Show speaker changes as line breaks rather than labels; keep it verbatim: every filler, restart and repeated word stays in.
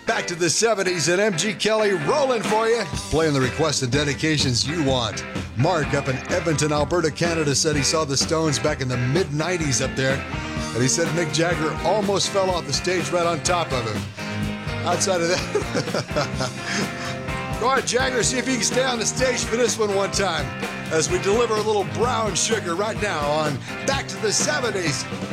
Back to the seventies and M G Kelly rolling for you. Playing the requests and dedications you want. Mark up in Edmonton, Alberta, Canada said he saw the Stones back in the mid nineties up there. And he said Mick Jagger almost fell off the stage right on top of him. Outside of that, go on, Jagger, see if you can stay on the stage for this one one time as we deliver a little brown sugar right now on Back to the seventies.